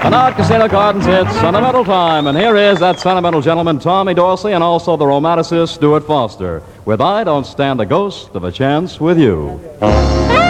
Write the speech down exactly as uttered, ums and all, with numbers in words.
And now at Casino Gardens, it's sentimental time. And here is that sentimental gentleman, Tommy Dorsey, and also the romanticist, Stuart Foster, with I Don't Stand a Ghost of a Chance with You.